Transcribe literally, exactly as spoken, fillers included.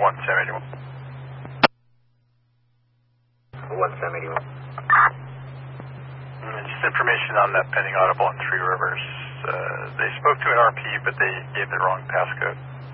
one Sam eighty-one. one Sam eighty-one. And just information on that pending audible in Three Rivers. Uh, they spoke to an R P, but they gave the wrong passcode.